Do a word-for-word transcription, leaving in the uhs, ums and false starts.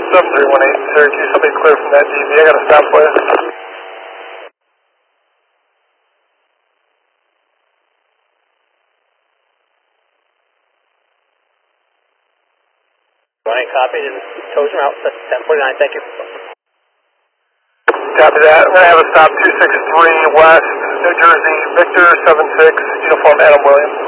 seven three one eight, Syracuse, somebody clear from that D B. I got a stop for you. Ryan, copy. Toes are out. ten forty-nine, thank you. Copy that. I'm going to have a stop two six three West, New Jersey, Victor seven six, uniform Adam Williams.